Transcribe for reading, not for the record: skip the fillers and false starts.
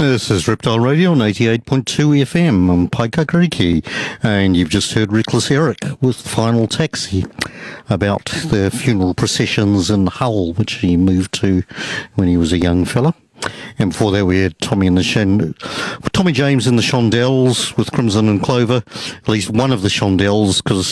This is Reptile Radio on 88.2 FM on Paikakariki, and you've just heard Reckless Eric with Final Taxi about the funeral processions in Hull, which he moved to when he was a young fella. And before that we had Tommy James and the Shondells with Crimson and Clover, at least one of the Shondells, because